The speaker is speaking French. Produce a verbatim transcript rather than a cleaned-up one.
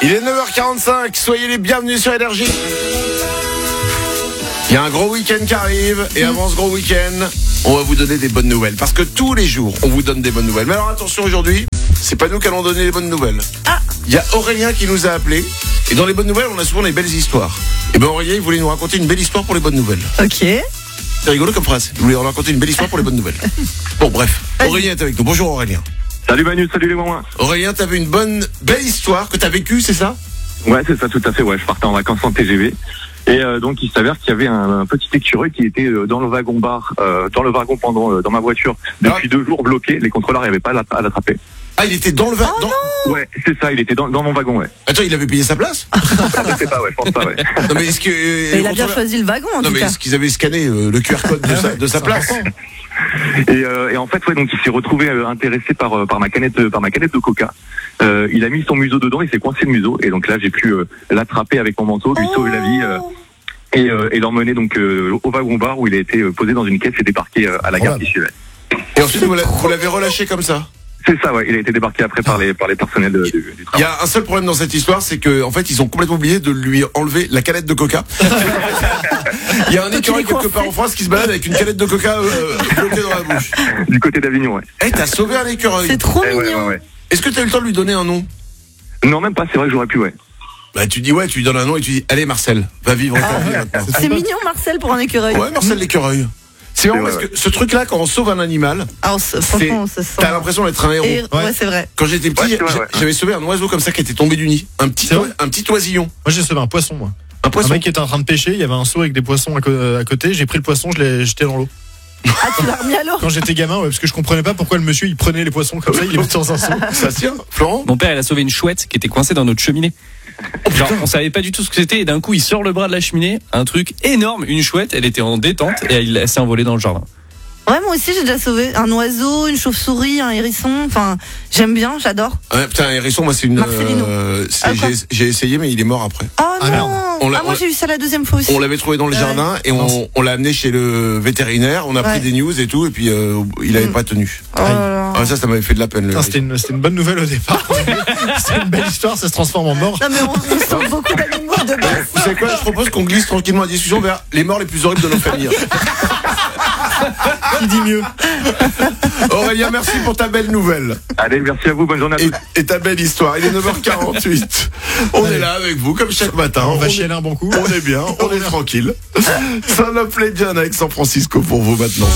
Il est neuf heures quarante-cinq, soyez les bienvenus sur Énergie. Il y a un gros week-end qui arrive et avant ce gros week-end, on va vous donner des bonnes nouvelles. Parce que tous les jours, on vous donne des bonnes nouvelles. Mais alors attention, aujourd'hui, c'est pas nous qui allons donner les bonnes nouvelles. Ah. Il y a Aurélien qui nous a appelé. Et dans les bonnes nouvelles, on a souvent des belles histoires. Et ben Aurélien, il voulait nous raconter une belle histoire pour les bonnes nouvelles. Ok. C'est rigolo comme phrase. Il voulait nous raconter une belle histoire pour les bonnes nouvelles. Bon, bref. Aurélien est avec nous. Bonjour Aurélien. Salut Manu, salut les mamans. Aurélien, t'avais une bonne, belle histoire que t'as vécue, c'est ça? Ouais, c'est ça, tout à fait. Ouais, je partais en vacances en T G V. Et euh, donc, il s'avère qu'il y avait un, un petit écureuil qui était euh, dans le wagon-bar, euh, dans le wagon pendant euh, dans ma voiture depuis ah. deux jours bloqué. Les contrôleurs n'arrivaient pas à l'attraper. Ah, il était dans le wagon. Oh dans... Ouais, c'est ça. Il était dans, dans mon wagon. Ouais. Attends, il avait payé sa place? Je sais pas. Ouais, je pense pas. Ouais. Non mais est-ce que euh, mais il a bien choisi le wagon en non tout mais cas. est-ce qu'ils avaient scanné euh, le Q R code de sa, de sa place? Et, euh, et en fait, ouais, donc il s'est retrouvé euh, intéressé par euh, par ma canette euh, par ma canette de Coca. Euh, il a mis son museau dedans, il s'est coincé le museau, et donc là j'ai pu euh, l'attraper avec mon manteau, lui oh. sauver la vie. Euh, Et, euh, et l'emmener donc euh, au wagon-bar où il a été euh, posé dans une caisse et débarqué euh, à la gare d'Ischewell. Et ensuite vous, vous l'avez relâché comme ça? C'est ça, ouais. Il a été débarqué après par les par les personnels de, du, du travail. Il y a un seul problème dans cette histoire, c'est que en fait ils ont complètement oublié de lui enlever la canette de Coca. Il y a un écureuil quelque part en France qui se balade avec une canette de Coca euh, bloquée dans la bouche. Du côté d'Avignon, ouais. Eh, hey, t'as sauvé un écureuil. C'est trop eh, mignon. ouais, ouais, ouais. Est-ce que t'as eu le temps de lui donner un nom? Non, même pas. C'est vrai que j'aurais pu, ouais. Bah tu dis ouais, tu lui donnes un nom et tu dis allez Marcel, va vivre ta vie maintenant. C'est mignon Marcel pour un écureuil. Ouais, Marcel l'écureuil. C'est marrant parce ouais. que ce truc-là, quand on sauve un animal, Alors, franchement, ça sent. t'as l'impression d'être un héros. Et, ouais, ouais c'est vrai. Quand j'étais petit, Ouais, vrai, ouais. j'avais sauvé un oiseau comme ça qui était tombé du nid, un petit, un petit oisillon. Moi j'ai sauvé un poisson moi. Un poisson. Un mec qui était en train de pêcher, il y avait un seau avec des poissons à, co- à côté, j'ai pris le poisson, je l'ai jeté dans l'eau. Ah, tu l'as remis à l'eau. Quand j'étais gamin, ouais, parce que je comprenais pas pourquoi le monsieur il prenait les poissons comme ça, il les mettait dans un seau. Ça tient, Florent? Mon père, il a sauvé une chouette qui était coincée dans notre cheminée. Genre, on savait pas du tout ce que c'était et d'un coup, il sort le bras de la cheminée, un truc énorme, une chouette, elle était en détente et elle, elle s'est envolée dans le jardin. Ouais, moi aussi j'ai déjà sauvé un oiseau, une chauve-souris, un hérisson. Enfin, j'aime bien, j'adore. Ouais, putain, un hérisson, moi c'est une. Marcelino. Euh, c'est- Ah, quoi j'ai, j'ai essayé, mais il est mort après. Oh Ah, non. On l'a- Ah, moi on j'ai eu ça la deuxième fois aussi. On l'avait trouvé dans le Ouais. jardin et on, on l'a amené chez le vétérinaire. On a pris Ouais. des news et tout, et puis euh, il avait Mm. pas tenu. Oh là là. Ah, ça, ça m'avait fait de la peine. Le Putain, c'était, une, c'était une bonne nouvelle au départ. C'était une belle histoire, ça se transforme en mort. Non mais on, on sauve beaucoup d'animaux de base. Vous savez quoi? Je propose qu'on glisse tranquillement la discussion vers les morts les plus horribles de nos familles. Qui dit mieux? Aurélien, merci pour ta belle nouvelle. Allez, merci à vous. Bonne journée à Et, tous. et ta belle histoire. Il est neuf heures quarante-huit. On Allez. est là avec vous, comme chaque matin. On va est- chialer un bon coup. On est bien, on est tranquille. Son of Legend avec San Francisco pour vous maintenant.